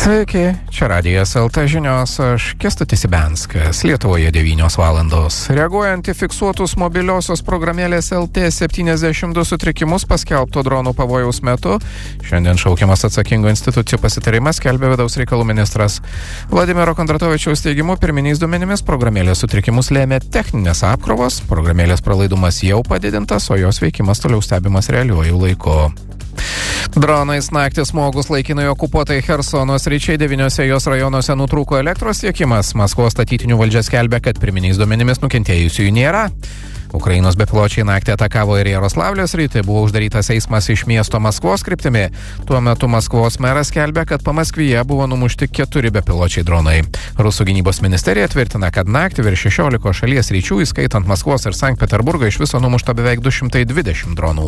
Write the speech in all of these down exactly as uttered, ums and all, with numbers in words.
Sveiki, čia Radijas L T žinios, aš Kęstutis Ibenskas, Lietuvoje devynios valandos. Reaguojant į fiksuotus mobiliosios programėlės L T septyniasdešimt du sutrikimus paskelbto dronų pavojaus metu, šiandien šaukiamas atsakingų institucijų pasitarimas, skelbė vidaus reikalų ministras. Vladimiro Kondratovičiaus teigimu, pirminiais duomenimis programėlės sutrikimus lėmė techninės apkrovos, programėlės pralaidumas jau padidintas, o jos veikimas toliau stebimas realiuoju laiku. Dronais naktį smogus laikinai okupuotai Chersono sričiai devyniose jos rajonuose nutrūko elektros tiekimas. Maskvos statytinių valdžia skelbia, kad pirminiais duomenimis nukentėjusiųjų nėra. Ukrainos bepiločiai naktį atakavo ir Jaroslavlės sritį, buvo uždarytas eismas iš miesto Maskvos kryptimi. Tuo metu Maskvos meras skelbia, kad Pamaskvyje buvo numušti keturi bepiločiai dronai. Rusų gynybos ministerija tvirtina, kad naktį virš šešiolikos šalies ryčių, įskaitant Maskvos ir Sankt Peterburgą, iš viso numušta beveik du šimtai dvidešimt dronų.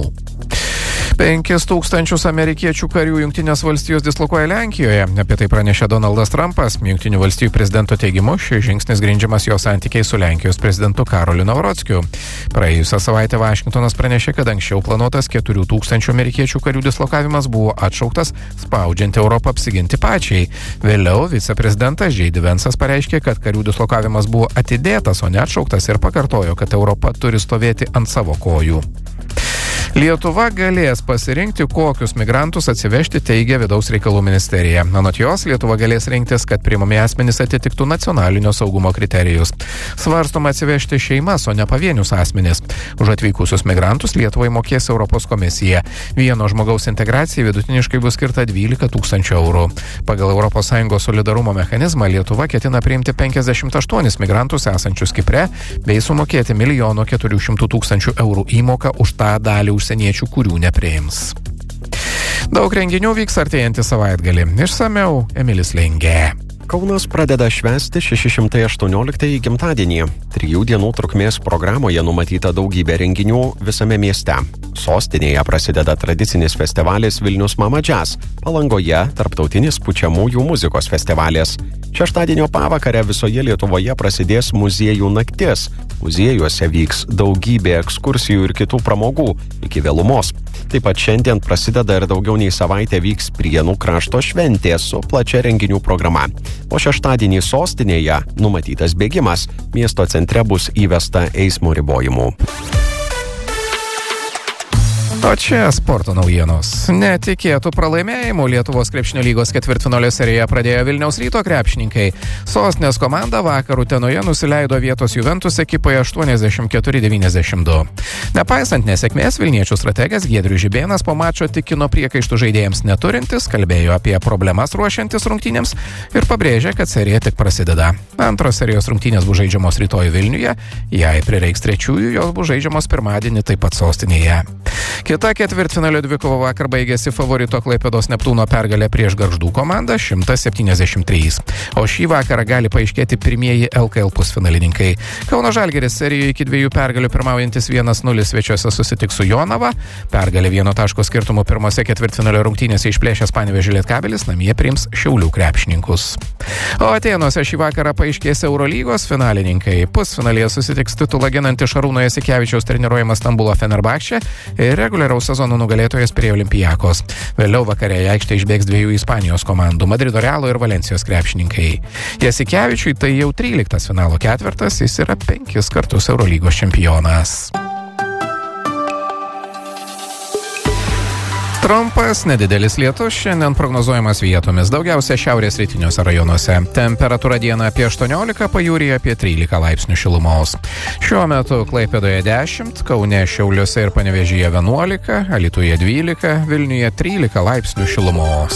Penkis tūkstančius amerikiečių karių Jungtinės valstijos dislokuoja Lenkijoje. Apie tai pranešė Donaldas Trumpas. Jungtinių valstijų prezidento teigimu, šis žingsnis grindžiamas jo santykiai su Lenkijos prezidentu Karoliu Navrockiu. Praėjusią savaitę Vašingtonas pranešė, kad anksčiau planuotas keturių tūkstančių amerikiečių karių dislokavimas buvo atšauktas, spaudžiant Europą apsiginti pačiai. Vėliau viceprezidentas J D Vance'as pareiškė, kad karių dislokavimas buvo atidėtas, o ne atšauktas, ir pakartojo, kad Europa turi stovėti ant savo kojų. Lietuva galės pasirinkti, kokius migrantus atsivežti, teigia vidaus reikalų ministerija. Anot jos, Lietuva galės rinktis, kad priimami asmenys atitiktų nacionalinio saugumo kriterijus. Svarstoma atsivežti šeimas, o ne pavienius asmenys. Už atvykusius migrantus Lietuvai mokės Europos komisija. Vieno žmogaus integracijai vidutiniškai bus skirta dvylika tūkstančių eurų. Pagal Europos Sąjungos solidarumo mechanizmą Lietuva ketina priimti penkiasdešimt aštuonis migrantus esančius Kipre bei sumokėti milijono keturių šimtų tūkstančių eurų įmoką už tą dalį užsieniečių, kurių nepriims. Daug renginių vyks artėjantį savaitgalį. Išsamiau Emilis Lengė. Kaunas pradeda švęsti šeši šimtai aštuonioliktąjį gimtadienį. Trijų dienų trukmės programoje numatyta daugybė renginių visame mieste. Sostinėje prasideda tradicinis festivalis Vilnius Mama Jazz. Palangoje tarptautinis pučiamųjų muzikos festivalis. Šeštadienio pavakarę visoje Lietuvoje prasidės muziejų naktis. Muziejuose vyks daugybė ekskursijų ir kitų pramogų iki vėlumos. Taip pat šiandien prasideda ir daugiau nei savaitę vyks Prienų krašto šventė su plačia renginių programa. O šeštadienį sostinėje numatytas bėgimas. Miesto centre bus įvesta eismo ribojimų. O čia sporto naujienos. Netikėtų pralaimėjimų Lietuvos krepšinio lygos ketvirtfinalio seriją pradėjo Vilniaus Ryto krepšininkai. Sostinės komanda vakar Utenoje nusileido vietos Juventus ekipoje aštuoniasdešimt keturi devyniasdešimt du. Nepaisant nesėkmės, Vilniečių strategas Giedrius Žibėnas po mačo tikino priekaištų žaidėjams neturintis, kalbėjo apie problemas ruošiantis rungtynėms ir pabrėžė, kad serija tik prasideda. Antros serijos rungtynės bus žaidžiamos rytoj Vilniuje, jei prireiks trečiųjų, jos bus žaidžiamos pirmadienį taip pat sostinėje. Kita ketvirtfinalio dvikova vakar baigėsi favorito Klaipėdos Neptūno pergalė prieš Gargždų komandą šimtas septyniasdešimt trys. O šį vakarą gali paaiškėti pirmieji L K L pusfinalininkai. Kauno Žalgiris serijoje iki dviejų pergalių pirmaujantis vienas nulis svečiuose susitiks su Jonava. Pergalė vieno taško skirtumu pirmose ketvirtfinalio rungtynėse išplėšęs Panevėžio Lietkabelis namie priims Šiaulių krepšininkus. O Atėnuose šį vakarą paaiškės Eurolygos finalininkai. Pusfinalyje susitiks titulą ginantis Šarūno Jasikevičiaus treniruojamas Stambulo Fenerbahče ir reguliaraus sezono nugalėtojas prie Olimpijakos. Vėliau vakare į aikštę išbėgs dviejų Ispanijos komandų – Madrido Realo ir Valencijos krepšininkai. Jasikevičiui tai jau tryliktas finalo ketvirtas, jis yra penkis kartus Eurolygos čempionas. Trumpas, nedidelis lietus šiandien prognozuojamas vietomis, daugiausia šiaurės rytiniuose rajonuose. Temperatūra dieną apie aštuoniolika, pajūryje apie trylika laipsnių šilumos. Šiuo metu Klaipėdoje dešimt, Kaune, Šiauliuose ir Panevėžyje vienuolika, Alytuje dvylika, Vilniuje trylika laipsnių šilumos.